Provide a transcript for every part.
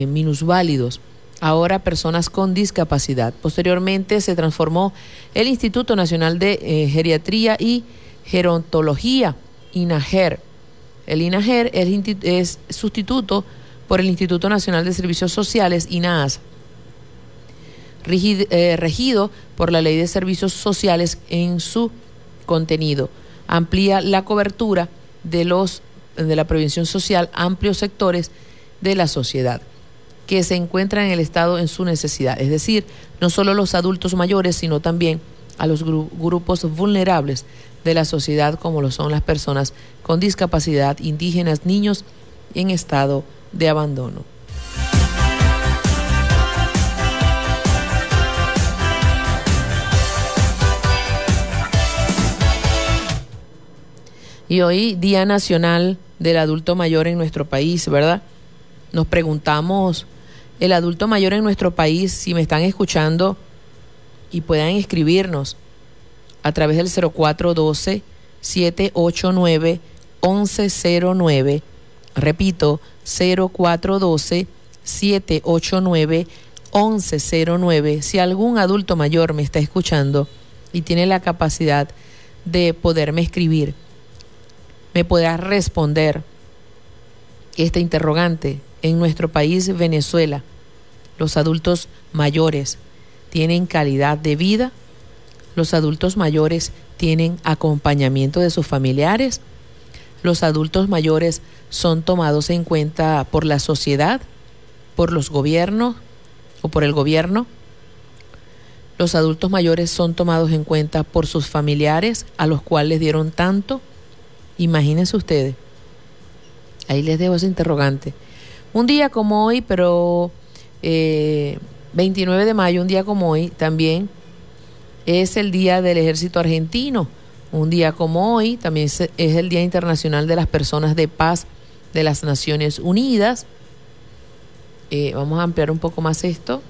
minusválidos, ahora personas con discapacidad. Posteriormente se transformó el Instituto Nacional de Geriatría y Gerontología, INAGER. El INAGER es sustituto por el Instituto Nacional de Servicios Sociales, INAAS, regido por la Ley de Servicios Sociales en su contenido. Amplía la cobertura de la prevención social a amplios sectores de la sociedad que se encuentran en el Estado en su necesidad, es decir, no solo los adultos mayores, sino también a los grupos vulnerables de la sociedad, como lo son las personas con discapacidad, indígenas, niños en estado de abandono. Y hoy, Día Nacional del Adulto Mayor en nuestro país, ¿verdad? Nos preguntamos, el adulto mayor en nuestro país, si me están escuchando y puedan escribirnos a través del 0412-789-1109, repito, 0412-789-1109, si algún adulto mayor me está escuchando y tiene la capacidad de poderme escribir, me pueda responder esta interrogante. En nuestro país, Venezuela, los adultos mayores tienen calidad de vida, los adultos mayores tienen acompañamiento de sus familiares, los adultos mayores son tomados en cuenta por la sociedad, por los gobiernos o por el gobierno. Los adultos mayores son tomados en cuenta por sus familiares, a los cuales les dieron tanto. Imagínense ustedes. Ahí les dejo ese interrogante. Un día como hoy, pero 29 de mayo, un día como hoy, también es el Día del Ejército Argentino. Un día como hoy también es el Día Internacional de las Personas de Paz de las Naciones Unidas. Vamos a ampliar un poco más esto.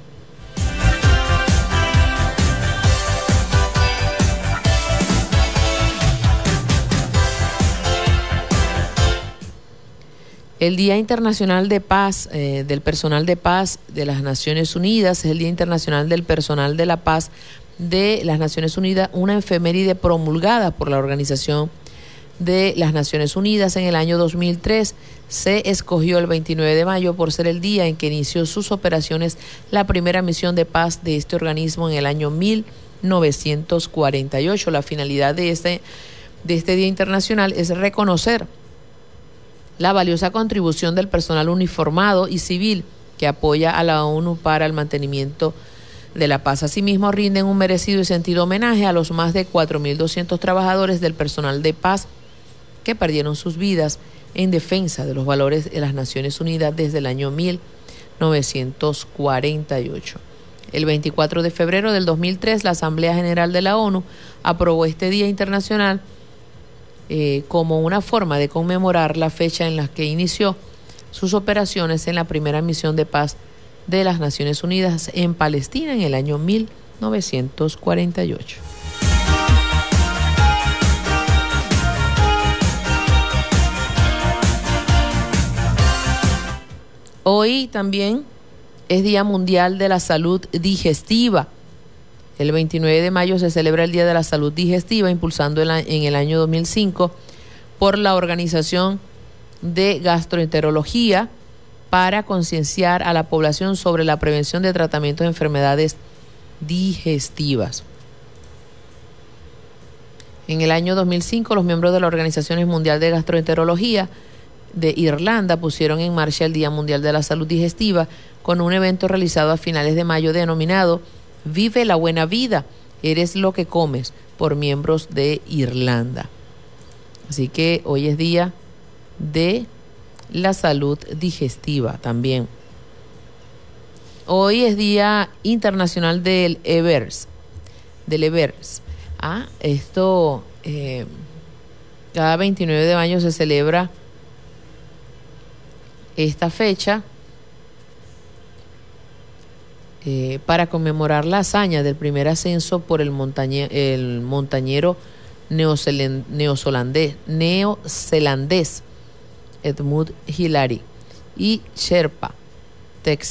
El Día Internacional de Paz, del Personal de Paz de las Naciones Unidas, es el Día Internacional del Personal de la Paz de las Naciones Unidas, una efeméride promulgada por la Organización de las Naciones Unidas en el año 2003. Se escogió el 29 de mayo por ser el día en que inició sus operaciones la primera misión de paz de este organismo en el año 1948. La finalidad de este Día Internacional es reconocer la valiosa contribución del personal uniformado y civil que apoya a la ONU para el mantenimiento de la paz. Asimismo, rinden un merecido y sentido homenaje a los más de 4.200 trabajadores del personal de paz que perdieron sus vidas en defensa de los valores de las Naciones Unidas desde el año 1948. El 24 de febrero del 2003, la Asamblea General de la ONU aprobó este Día Internacional como una forma de conmemorar la fecha en la que inició sus operaciones en la primera misión de paz de las Naciones Unidas en Palestina en el año 1948. Hoy también es Día Mundial de la Salud Digestiva. El 29 de mayo se celebra el Día de la Salud Digestiva, impulsando en el año 2005 por la Organización de Gastroenterología para concienciar a la población sobre la prevención de tratamientos de enfermedades digestivas. En el año 2005, los miembros de la Organización Mundial de Gastroenterología de Irlanda pusieron en marcha el Día Mundial de la Salud Digestiva con un evento realizado a finales de mayo denominado Vive la Buena Vida, eres lo que comes, por miembros de Irlanda. Así que hoy es Día de la Salud Digestiva también. Hoy es Día Internacional del EVERS. Esto cada 29 de mayo se celebra esta fecha para conmemorar la hazaña del primer ascenso por el montañero neozelandés Edmund Hillary y Sherpa te